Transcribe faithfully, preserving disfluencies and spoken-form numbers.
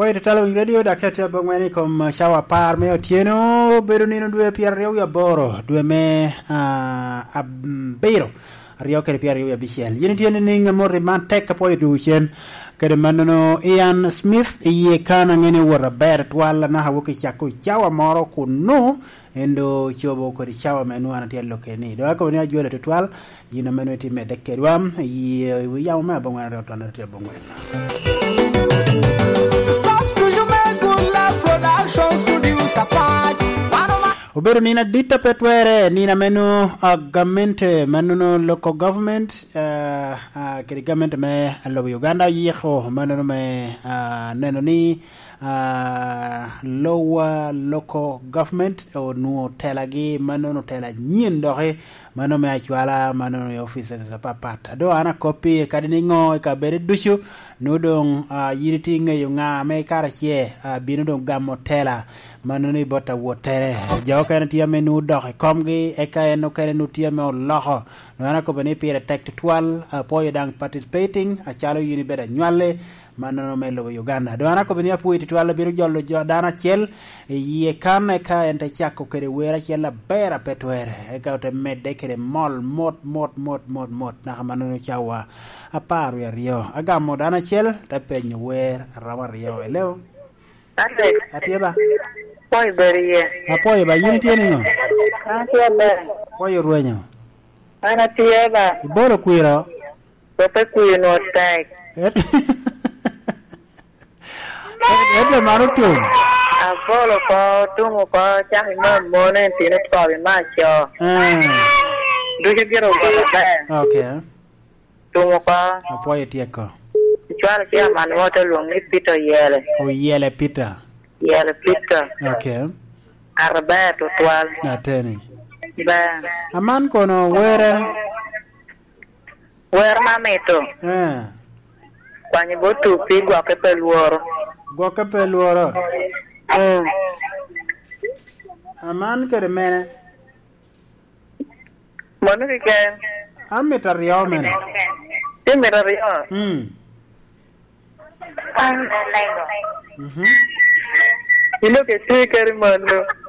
Poi talo in radio da kete bangweni kom shawa par me otieno bedo nino due pier rio ya boro due me a abero rio ke pier rio ya bichel yini tiene ninga morri man tek poi duchen kede manono Ian Smith ye kana ngene wora ber twala na hawo ke chako chawa moro kuno endo chobo ko chawa menu ana tielo ke ni do ko ni ajole to twal yina menu ti me dekke wam yi yaw ma bangwana ro tan te bangwana. Ubero nina dita petwere nina menu uh, government menu no local government uh, uh, kiri government me alo Uganda yiho menu me uh, neno ni uh, lower local government o nuo tela gi menu no tela nyin dohe menu me achwala menu no office sa papata do ana copy kadini ngo ka bere dushu nudong uh, yiriti nge nga me karachie uh, binu dong gamo tela manu ni bota wotere jaw kan tiya menu dox komgi e kay no kare no tiya me loxo nana ko bani pire tek twal po yedang participating a chalo yini beda nyalle manu me lo Uganda do ana ko bani apu iti twal biru jollo dana chel ye kan e kay ente chakko kere wera chela bera petwere e kawte medde kere mol mot mot mot mot mot na manu no chawa aparu ya rio agamo dana chel tapenyo wer rawa rio elew ate atieba poi berie apoyo ba yin tieni no atieba poyo ruenyo ana tieba boro kuiro pepe kuiro no tai ebe marutu abolo ko tungo ko chahi mo mone tine to bi ma cho eh duje gero ko ba okay tungo ko apoyo tieko chwala pia man moto lungi pito yele o yele pita yele pito okay arba to twal ateni ba aman kono were wer ma meto eh kwani botu pigwa pepe luoro go kepe luoro mm aman kere mene monu ke amita rio mene timira rio mm ah mhm ilo ke tikeri manu